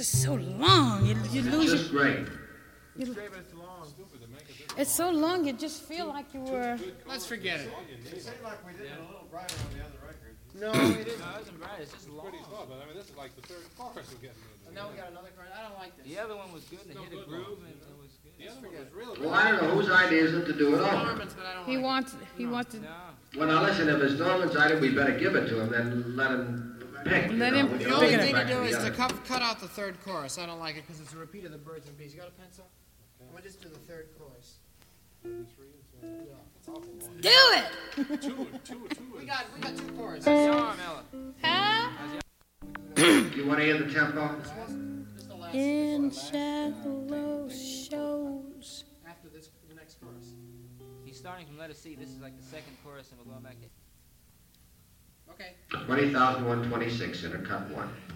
so long. You lose Just great. It's so long. You just feel like you were. Let's forget it. It seemed like we did a little brighter on the other record. No, we didn't. No, it wasn't bright. It's just long. Pretty slow, but I mean, this is like the third chorus we're getting into. And now we got another chord. I don't like this. The other one was good, and it hit a groove, and it was good. The other one was really Well, I don't know whose idea is it to do it over. Norman's, but I don't He like wants. He wants to. No. Well, now listen, if it's Norman's idea, we better give it to him, then let him pick. Let him We pick can The always only go thing to back do the is to other. cut out the third chorus. I don't like it because it's a repeat of the Birds and Bees. You got a pencil? I'm gonna just do the third chorus. Do it. We got two choruses. How's your arm, Ella? Huh? Do you want to hear the tempo? Just the last. In shadow shows. After this, the next chorus. He's starting from letter C. This is like the second chorus, and we're going back. Okay. 20,126 in a cut one.